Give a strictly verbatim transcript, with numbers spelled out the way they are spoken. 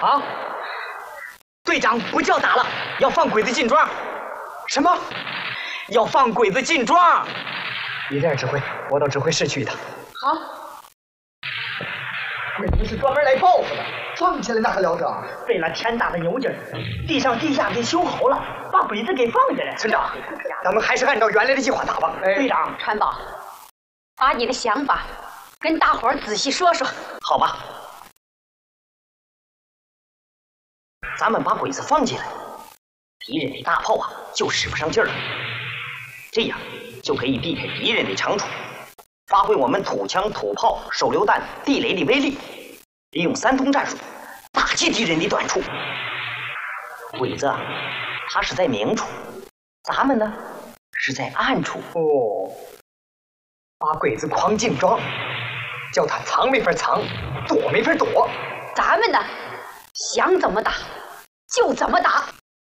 好，队长不叫打了，要放鬼子进庄。什么？要放鬼子进庄？你这样指挥，我到指挥室去一趟。 好。 鬼子是专门来报复的， 放起来那还了得？ 费了天大的牛劲儿，地上地下给修好了，把鬼子给放下来。村长，咱们还是按照原来的计划打吧。 哎、队长，川宝，把你的想法跟大伙儿仔细说说。 好吧。咱们把鬼子放进来，敌人的大炮啊就使不上劲儿了，这样就可以避开敌人的长处，发挥我们土枪、土炮、手榴弹、地雷的威力，利用三通战术打击敌人的短处。鬼子啊，他是在明处，咱们呢是在暗处。 哦，把鬼子框进庄，叫他藏没法藏，躲没法躲。 咱们呢，想怎么打就怎么打。